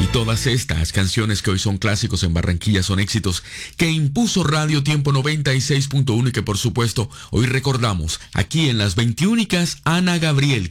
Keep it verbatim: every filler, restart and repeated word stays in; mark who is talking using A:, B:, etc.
A: Y todas estas canciones que hoy son clásicos en Barranquilla son éxitos que impuso Radio Tiempo noventa y seis punto uno y que por supuesto hoy recordamos aquí en Las Veintiúnicas Ana Gabriel.